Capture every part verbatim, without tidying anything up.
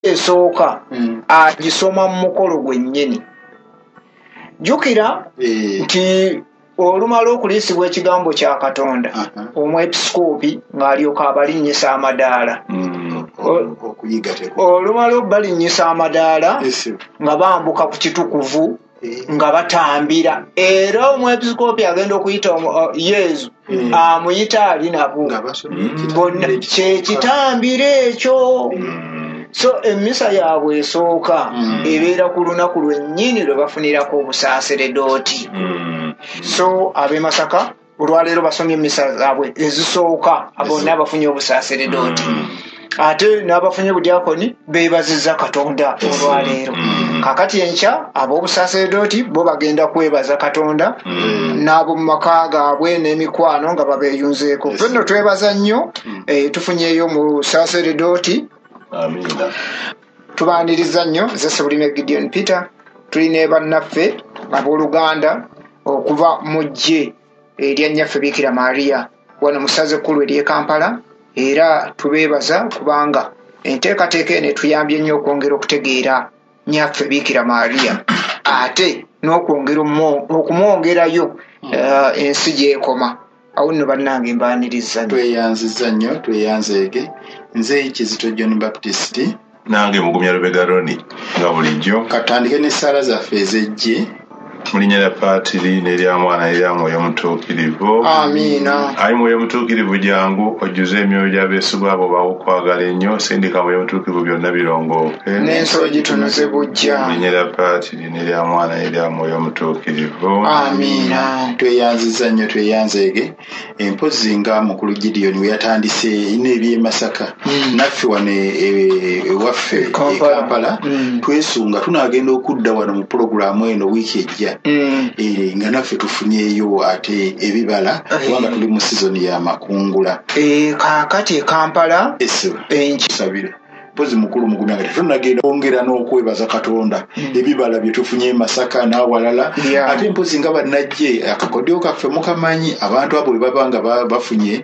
esooka agisoma mu mukolo gwennyini. Jjukira nti olumala okuliisibwa ekigambo kya Katonda omwepisikoopi ng'alyoka abalinnyisa amadaala. Olumala okubalinnyisa amadaala nga bambuka ku kitukuvu nga batambira, era omwepisikoopi agenda okuyita Yezu amuyita ali nabo bonna, kyekitambiro ekyo. So emmisa yaabwe esooka ebeera ku lunaku lwennyini lwe bafunirako obusaaseredooti. So ab'e Masaka olwaleero basomye emmisa zaabwe ezisooka bonna bafunye obusaaseredooti. Ate n'abafunye budyakoni beebazizza Katonda olwaleero. Kakati enkya ab'obusaaseredooti bo bagenda kwebaza Katonda n'ab'omu maka gaabwe n'emikwano nga babeeyunzeeko. Fenno twebaza nnyo tufunyeeyo mu saaseredooti. Amina. Tubaaniriza nnyo Zesebulime Gideon Peter, tulina bannaffe abooluganda okuva mu ggye erya nnyaffe Biikira Maria wano mu ssaza ekkulu ery'e Kampala, era tubeebaza kubanga enteekateeka eno etuyambye nnyo okwongera okutegeera nnyaffe Biikira Maria ate n'okwongera okumwongerayo ensi gy'ekoma. Awo nno bannange mbaaniriza nnyo. Tweyanziza nnyo, tweyanzeege. Nze Kizito John Baptist, nange Mugumya Lubega Roni nga bulijjo. Katandike n'essaala zaffe ez'eggi. Mu linnya lya Paatiri n'erya Mwana n'erya Mwoyo Omutuukirivu. Amiina. Ayi Mwoyo Omutuukirivu jangu ojjuze emyoyo gy'abeesigwa abo bakukwagala ennyo, sindika Mwoyo Omutuukirivu byonna birongooke. N'ensolo gitunuze bujja. Mu linnya lya Paatiri n'erya Mwana n'erya Mwoyo Omutuukirivu. Amiina. Tweyanziza nnyo, tweyanzeege. Empozi nga mukulu Gideon we yatandise n'eby'e Masaka naffe wano ewaffe e Kampala twesunga tunaagenda okudda wano mu pulogulaamu eno wiiki ejja. Eh, nga naffe tufunyeeyo ate ebibala kubanga tuli mu sizoni ya makungula. Eh, kaakati e Kampala enkisabira mpozi mukulu Mugumya nga tetunagenda kwongera n'okwebaza Katonda ebibala bye tufunye e Masaka n'awalala. Ate mpozi nga bannajje akakodyo kaffe mukamanyi abantu abo bwe baba nga bafunye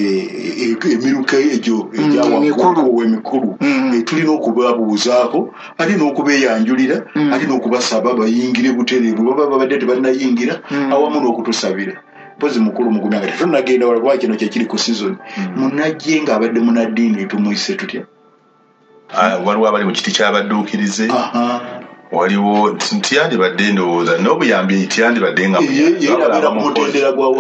emiruka egyo egyawaggulu emikulu tulina okubabuuzaako ate n'okubeeyanjulira ate n'okubasaba bayingire butereevu baba babadde tebanayingira awamu n'okutusabira. Mpozi mukulu Mugumya nga tetunagenda wala kuba kino kyekiri ku sizoni. Munnajje ng'abadde munaddiini tumuyise tutya? Waliwo abali mu kiti ky'abadduukirize, waliwo tiyandibadde ndowooza n'obuyambi tiyandibadde nga yeerabeera ku mutendera gwa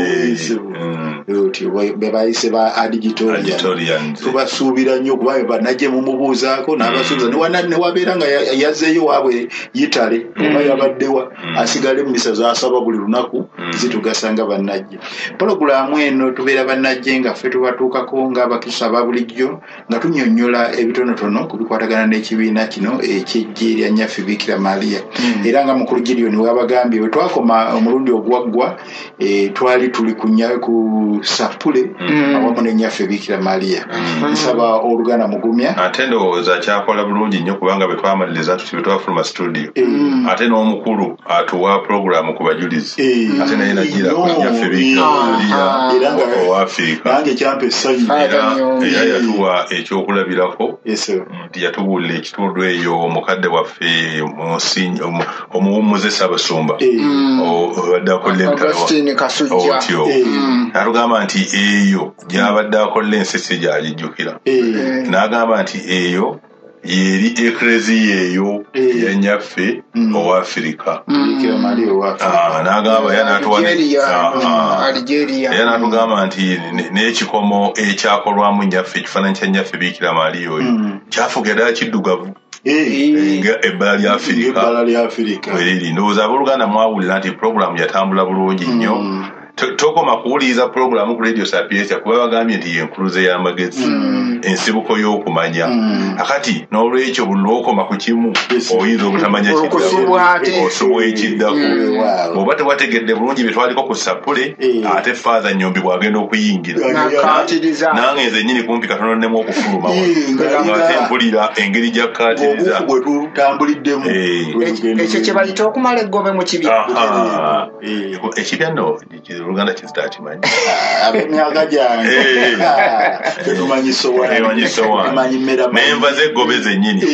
waggulu bebayise ba Adigitorian. Tubasuubira nnyo kuba banajje mumubuuzaako n'abasuubiza ne wabeera nga yazzeeyo waabwe yitale oba yabaddewa asigale mu misa z'asaba buli lunaku zitugasa nga bannajje. Pulogulaamu eno tubeera bannajje nga ffe tubatuukako ng'abakristo aba bulijjo nga tunnyonnyola ebitonotono ku bikwatagana n'ekibiina kino eky'eggye erya nnyaffe Biikira Maria. Era nga mukulu Gideon wabagambye bwe twakoma omulundi ogwaggwa twali tuli ku sapule awamu ne nnyaffe Biikira Maria. Nsaba oluganda Mugumya. Ate ndowooza kyakola bulungi nnyo kubanga bwe twamaliriza tuti bwe twafuluma studio ate n'omukulu atuwa pulogulaamu ku bajulizi ate naye nagira ku nnyaffe Biikira Maria owa Afirika. Nange kyampa essanyu. Era yatuwa ekyokulabirako nti yatubuulira ekitundu eyo omukadde waffe omuwummuze Ssaabasumba obadde akola entalo n'atugamba nti eyo gy'abadde akola ensisi gy'agijjukira. N'agamba nti eyo yeri ekleziya eyo ya nnyaffe owa Afirika. N'agamba era n'atugamba nti n'ekikomo ekyakolwamu nnyaffe ekifaananyi kya nnyaffe Biikira Maria oyo kyafuga ddala kiddugavu nga ebbala lya Afirika weriri. Ndowooza abooluganda mwawulira nti pulogulaamu yatambula bulungi nnyo. Tokoma kuwuliriza pulogulaamu ku Radio Sapientia kuba bagambye nti yenkuluze y'amagezi ensibuko y'okumanya. Akati n'olwekyo buli lw'okoma ku kimu oyinza obutamanya osubwa ekiddako oba tewategedde bulungi bye twaliko ku sapule ate Father Nnyombi bw'agenda okuyingira nange nze nnyini kumpi katono nnemu okufuluma ng'ate mpulira engeri gy'akkaatiriza ekyo kye bayita okumala eggobe mu kibya. Ekibya nno oluganda kizitakimanyi ab'emyaka gyange tetumanyi sowaani temanyi sowaani naye nva zeggobe zennyini